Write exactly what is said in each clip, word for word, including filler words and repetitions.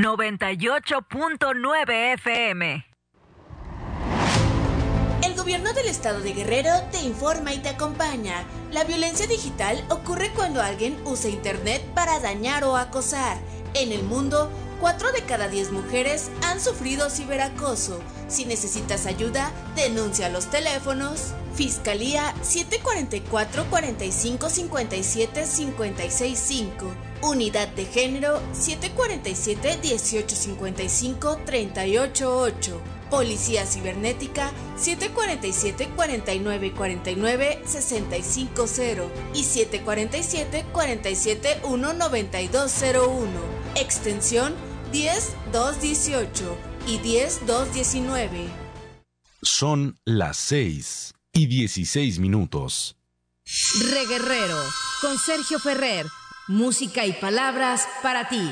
noventa y ocho punto nueve F M. El gobierno del estado de Guerrero te informa y te acompaña. La violencia digital ocurre cuando alguien usa internet para dañar o acosar. En el mundo, cuatro de cada diez mujeres han sufrido ciberacoso. Si necesitas ayuda, denuncia a los teléfonos Fiscalía siete cuatro cuatro, cuatro cinco cinco siete, cinco seis cinco, Unidad de Género siete cuatro siete, dieciocho cincuenta y cinco, treinta y ocho ocho, Policía Cibernética siete cuatro siete, cuarenta y nueve cuarenta y nueve, sesenta y cinco cero y siete cuatro siete, cuarenta y siete, uno noventa y dos cero uno, extensión diez dos dieciocho y diez dos diecinueve. Son las seis y dieciséis minutos. Reguerrero, con Sergio Ferrer, música y palabras para ti.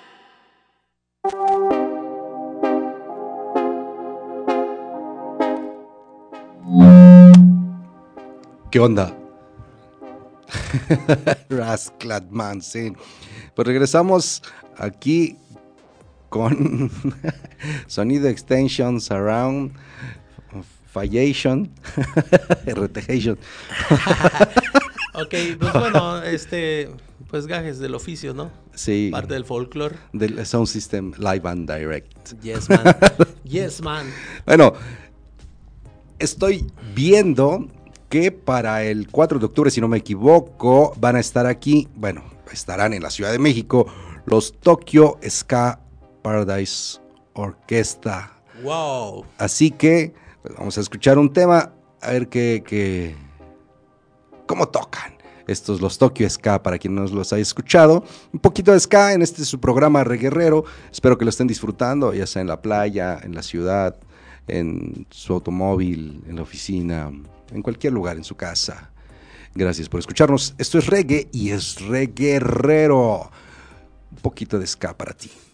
¿Qué onda? Rascladman, sí. Pues regresamos aquí con sonido extension, surround, fallation, R T Gation. Ok, pues bueno, este, pues gajes del oficio, ¿no? Sí. Parte del folclore. Del Sound System Live and Direct. Yes, man. Yes, man. Bueno, estoy viendo que para el cuatro de octubre, si no me equivoco, van a estar aquí, bueno, estarán en la Ciudad de México, los Tokyo Ska Paradise Orquesta. Wow. Así que pues, vamos a escuchar un tema, a ver qué, qué, cómo tocan estos los Tokyo Ska, para quien no los haya escuchado. Un poquito de ska en este su programa Reguerrero. Espero que lo estén disfrutando, ya sea en la playa, en la ciudad, en su automóvil, en la oficina, en cualquier lugar, en su casa. Gracias por escucharnos. Esto es reggae y es Reguerrero. Un poquito de ska para ti.